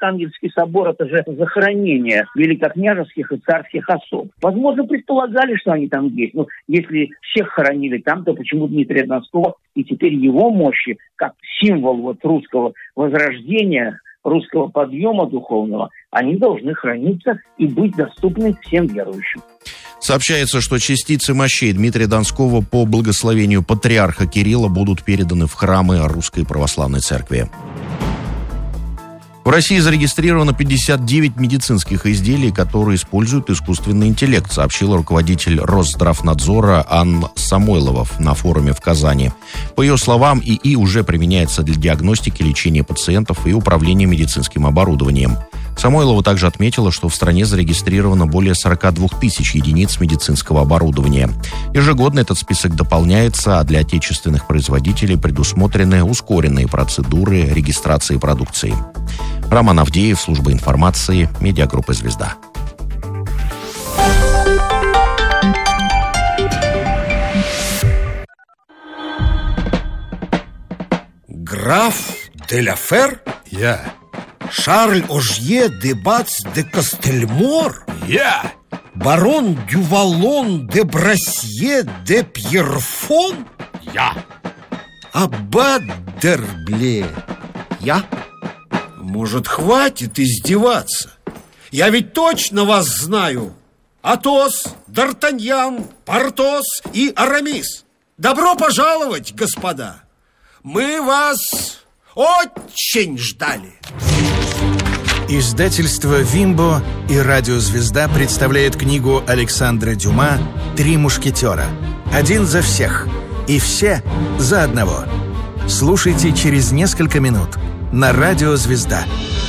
Архангельский собор – это же захоронение великокняжеских и царских особ. Возможно, предполагали, что они там есть. Но если всех хоронили там, то почему Дмитрия Донского и теперь его мощи, как символ русского возрождения, русского подъема духовного, они должны храниться и быть доступны всем верующим. Сообщается, что частицы мощей Дмитрия Донского по благословению патриарха Кирилла будут переданы в храмы Русской Православной Церкви. В России зарегистрировано 59 медицинских изделий, которые используют искусственный интеллект, сообщила руководитель Росздравнадзора Анна Самойлова на форуме в Казани. По ее словам, ИИ уже применяется для диагностики, лечения пациентов и управления медицинским оборудованием. Самойлова также отметила, что в стране зарегистрировано более 42 тысяч единиц медицинского оборудования. Ежегодно этот список дополняется, а для отечественных производителей предусмотрены ускоренные процедуры регистрации продукции. Роман Авдеев, служба информации, медиагруппа «Звезда». Граф де ла Фер? Я. Шарль Ожье де Бац де Кастельмор? Я. Барон Дювалон де Брасье де Пьерфон? Я. Аббат Дербле? Я? Может, хватит издеваться? Я ведь точно вас знаю. Атос, Д'Артаньян, Портос и Арамис. Добро пожаловать, господа. Мы вас очень ждали. Издательство «Вимбо» и «Радио Звезда» представляют книгу Александра Дюма «Три мушкетера». Один за всех и все за одного. Слушайте через несколько минут на «Радио Звезда».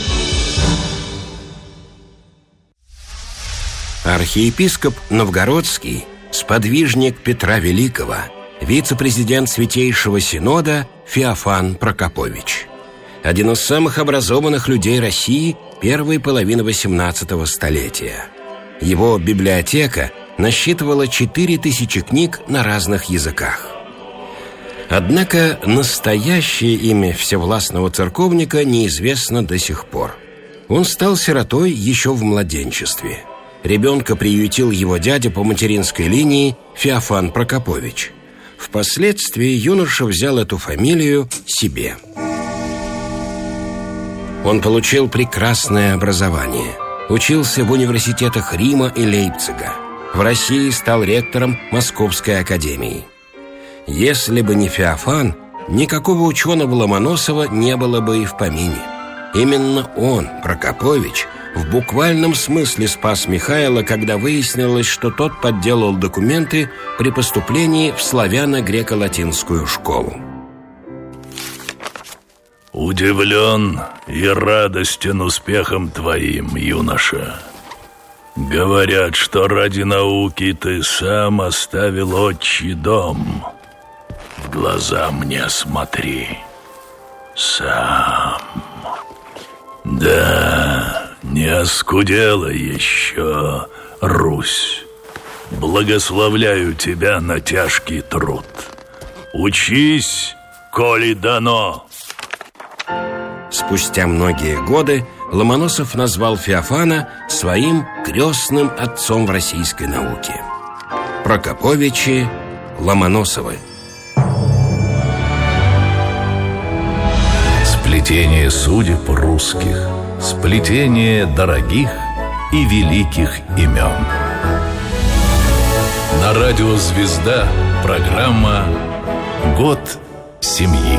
Архиепископ Новгородский, сподвижник Петра Великого, вице-президент Святейшего Синода Феофан Прокопович. Один из самых образованных людей России первой половины XVIII столетия. Его библиотека насчитывала 4000 книг на разных языках. Однако настоящее имя всевластного церковника неизвестно до сих пор. Он стал сиротой еще в младенчестве. Ребенка приютил его дядя по материнской линии Феофан Прокопович. Впоследствии юноша взял эту фамилию себе. Он получил прекрасное образование. Учился в университетах Рима и Лейпцига. В России стал ректором Московской академии. Если бы не Феофан, никакого ученого Ломоносова не было бы и в помине. Именно он, Прокопович, в буквальном смысле спас Михаила, когда выяснилось, что тот подделал документы при поступлении в славяно-греко-латинскую школу. Удивлен и радостен успехом твоим, юноша. Говорят, что ради науки ты сам оставил отчий дом. В глаза мне смотри. Сам. Да, не оскудела еще Русь. Благословляю тебя на тяжкий труд. Учись, коли дано. Спустя многие годы Ломоносов назвал Феофана своим крестным отцом в российской науке. Прокоповичи Ломоносовы. Сплетение судеб русских, сплетение дорогих и великих имен. На радио «Звезда» программа «Год семьи».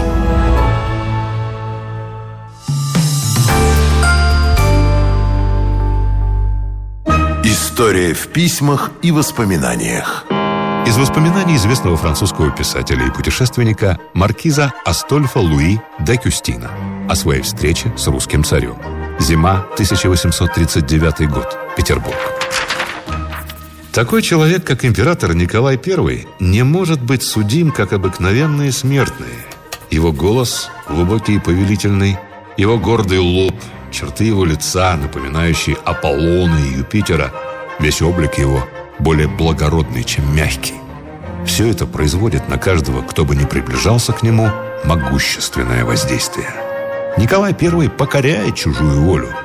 История в письмах и воспоминаниях. Из воспоминаний известного французского писателя и путешественника маркиза Астольфа Луи де Кюстина о своей встрече с русским царем. Зима, 1839 год. Петербург. Такой человек, как император Николай I, не может быть судим, как обыкновенные смертные. Его голос глубокий и повелительный, его гордый лоб, черты его лица, напоминающие Аполлона и Юпитера, весь облик его более благородный, чем мягкий. Все это производит на каждого, кто бы ни приближался к нему, могущественное воздействие. Николай I покоряет чужую волю.